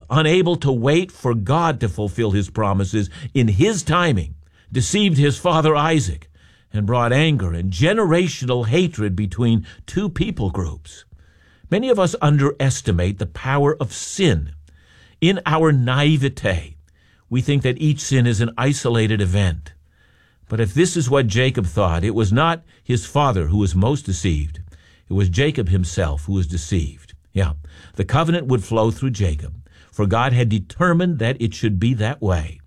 unable to wait for God to fulfill his promises in his timing, deceived his father Isaac and brought anger and generational hatred between two people groups. Many of us underestimate the power of sin. In our naivete, we think that each sin is an isolated event. But if this is what Jacob thought, it was not his father who was most deceived. It was Jacob himself who was deceived. Yeah, the covenant would flow through Jacob, for God had determined that it should be that way.